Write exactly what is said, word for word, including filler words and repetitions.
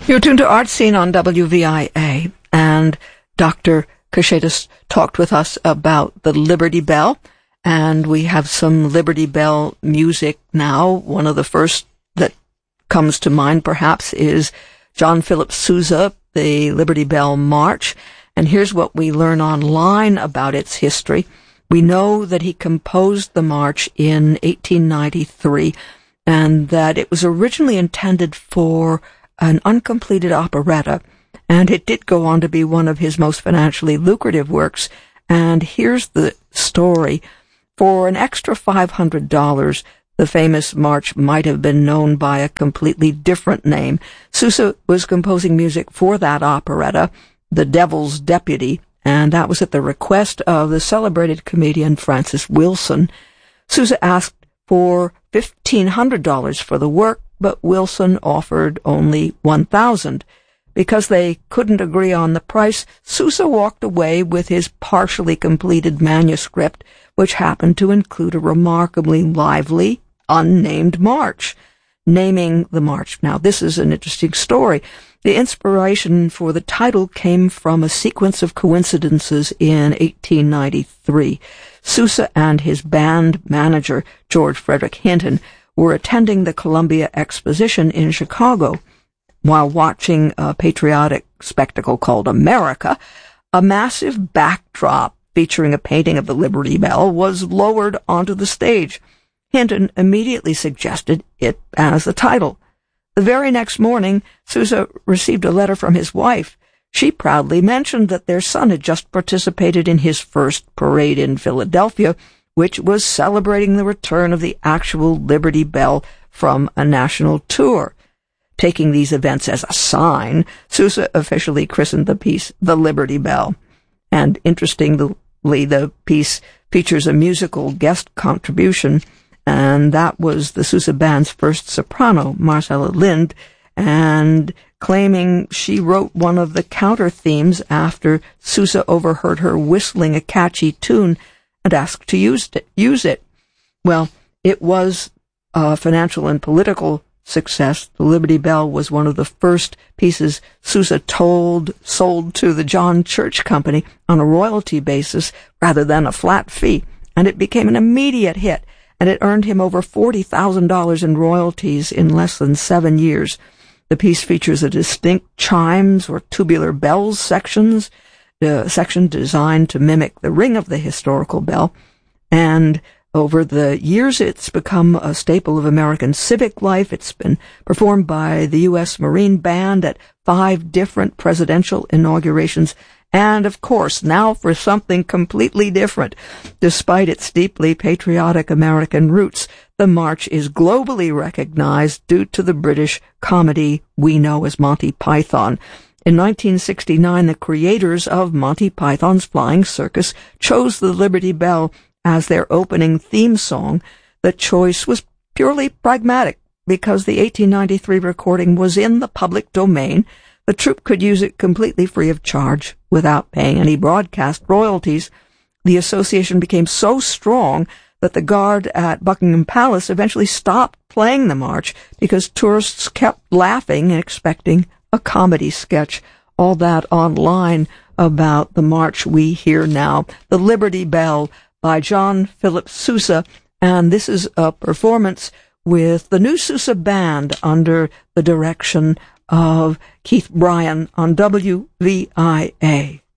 You're tuned to Art Scene on W V I A, and Doctor Koshetis talked with us about the Liberty Bell, and we have some Liberty Bell music now. One of the first that comes to mind, perhaps, is John Philip Sousa, the Liberty Bell March, and here's what we learn online about its history. We know that he composed the march in eighteen ninety-three, and that it was originally intended for an uncompleted operetta, and it did go on to be one of his most financially lucrative works. And here's the story. For an extra five hundred dollars, the famous march might have been known by a completely different name. Sousa was composing music for that operetta, The Devil's Deputy, and that was at the request of the celebrated comedian Francis Wilson. Sousa asked for fifteen hundred dollars for the work, but Wilson offered only one thousand dollars. Because they couldn't agree on the price, Sousa walked away with his partially completed manuscript, which happened to include a remarkably lively, unnamed march. Naming the march. Now, this is an interesting story. The inspiration for the title came from a sequence of coincidences in eighteen ninety-three. Sousa and his band manager, George Frederick Hinton, were attending the Columbia Exposition in Chicago. While watching a patriotic spectacle called America, a massive backdrop featuring a painting of the Liberty Bell was lowered onto the stage. Hinton immediately suggested it as the title. The very next morning, Sousa received a letter from his wife. She proudly mentioned that their son had just participated in his first parade in Philadelphia, which was celebrating the return of the actual Liberty Bell from a national tour. Taking these events as a sign, Sousa officially christened the piece The Liberty Bell. And interestingly, the piece features a musical guest contribution, and that was the Sousa Band's first soprano, Marcella Lind, and claiming she wrote one of the counter themes after Sousa overheard her whistling a catchy tune and asked to use it. Use it. Well, it was a financial and political success. The Liberty Bell was one of the first pieces Sousa told, sold to the John Church Company on a royalty basis rather than a flat fee, and it became an immediate hit, and it earned him over forty thousand dollars in royalties in less than seven years. The piece features a distinct chimes or tubular bells sections, the section designed to mimic the ring of the historical bell, and over the years, it's become a staple of American civic life. It's been performed by the U S Marine Band at five different presidential inaugurations. And, of course, now for something completely different. Despite its deeply patriotic American roots, the march is globally recognized due to the British comedy we know as Monty Python. In nineteen sixty-nine, the creators of Monty Python's Flying Circus chose the Liberty Bell as their opening theme song. The choice was purely pragmatic because the eighteen ninety-three recording was in the public domain. The troupe could use it completely free of charge without paying any broadcast royalties. The association became so strong that the guard at Buckingham Palace eventually stopped playing the march because tourists kept laughing and expecting a comedy sketch. All that online about the march we hear now, the Liberty Bell, by John Philip Sousa, and this is a performance with the new Sousa Band under the direction of Keith Bryan on W V I A.